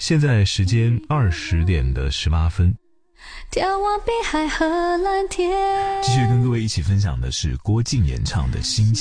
现在时间20:18。 眺望碧海和蓝天， 继续跟各位一起分享的是郭靖演唱的《心情》。